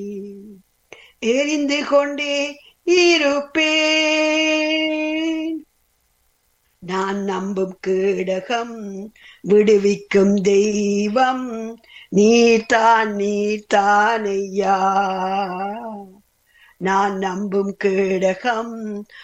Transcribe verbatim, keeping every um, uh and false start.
எரிந்து கொண்டே இருப்பேன். நான் நம்பும் கேடகம் விடுவிக்கும் தெய்வம் நீதான் நீதான் ஐயா. நான் நம்பும் கேடகம்